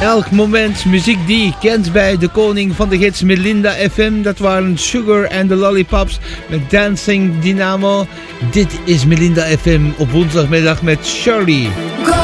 elk moment muziek die je kent bij de koning van de gids Melinda FM. Dat waren Sugar and the Lollipops met Dancing Dynamo. Dit is Melinda FM op woensdagmiddag met Shirley.